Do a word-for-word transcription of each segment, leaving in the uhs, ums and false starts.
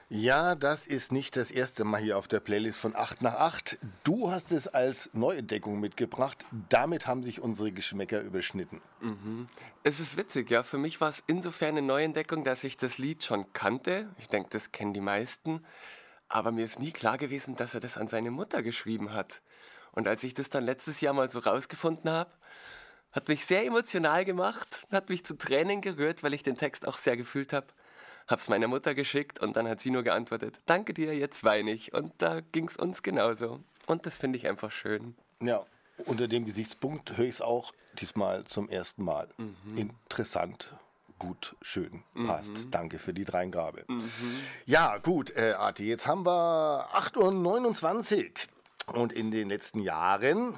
Ja, das ist nicht das erste Mal hier auf der Playlist von acht nach acht. Du hast es als Neuentdeckung mitgebracht. Damit haben sich unsere Geschmäcker überschnitten. Mhm. Es ist witzig, ja. Für mich war es insofern eine Neuentdeckung, dass ich das Lied schon kannte. Ich denke, das kennen die meisten. Aber mir ist nie klar gewesen, dass er das an seine Mutter geschrieben hat. Und als ich das dann letztes Jahr mal so rausgefunden habe, hat mich sehr emotional gemacht, hat mich zu Tränen gerührt, weil ich den Text auch sehr gefühlt habe. Hab's meiner Mutter geschickt und dann hat sie nur geantwortet, danke dir, jetzt weine ich. Und da ging's uns genauso. Und das finde ich einfach schön. Ja, unter dem Gesichtspunkt höre ich es auch diesmal zum ersten Mal. Mhm. Interessant, gut, schön, passt. Mhm. Danke für die Dreingabe. Mhm. Ja, gut, äh, Arti, jetzt haben wir acht Uhr neunundzwanzig und in den letzten Jahren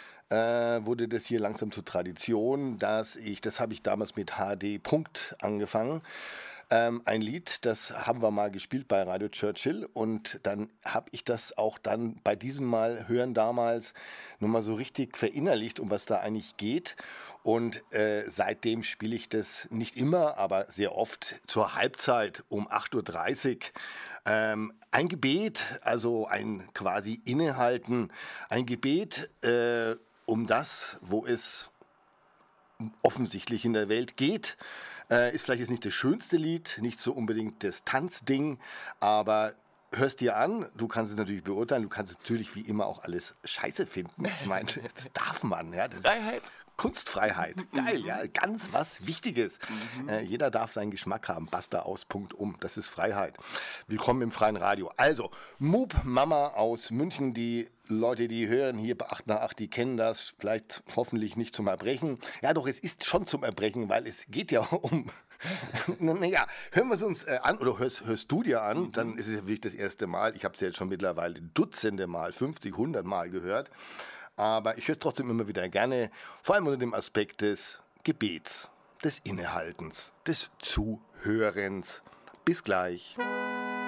äh, wurde das hier langsam zur Tradition, dass ich, das habe ich damals mit H D Punkt angefangen, ähm, ein Lied, das haben wir mal gespielt bei Radio Churchill und dann habe ich das auch dann bei diesem Mal hören damals nur mal so richtig verinnerlicht, um was da eigentlich geht. Und äh, seitdem spiele ich das nicht immer, aber sehr oft zur Halbzeit um acht Uhr dreißig. Ähm, ein Gebet, also ein quasi Innehalten, ein Gebet äh, um das, wo es offensichtlich in der Welt geht. Äh, ist vielleicht jetzt nicht das schönste Lied, nicht so unbedingt das Tanzding, aber hörst dir an, du kannst es natürlich beurteilen, du kannst natürlich wie immer auch alles scheiße finden. Ich meine, das darf man, ja. Das Freiheit. Kunstfreiheit, geil, ja, ganz was Wichtiges. Mhm. Äh, jeder darf seinen Geschmack haben, basta aus, Punkt um, das ist Freiheit. Willkommen im freien Radio. Also, Moop Mama aus München, die Leute, die hören hier bei acht nach acht, die kennen das, vielleicht hoffentlich nicht zum Erbrechen. Ja doch, es ist schon zum Erbrechen, weil es geht ja um, naja, hören wir es uns äh, an, oder hörst, hörst du dir an, mhm. Dann ist es ja wirklich das erste Mal, ich habe es ja jetzt schon mittlerweile Dutzende Mal, fünfzig, hundert Mal gehört. Aber ich höre es trotzdem immer wieder gerne, vor allem unter dem Aspekt des Gebets, des Innehaltens, des Zuhörens. Bis gleich.